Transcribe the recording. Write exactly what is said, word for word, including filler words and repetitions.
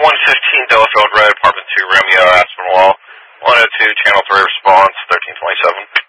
one fifteen Delafield Road, Apartment two, Romeo, Aspenwall. one oh two, Channel three response, thirteen twenty-seven.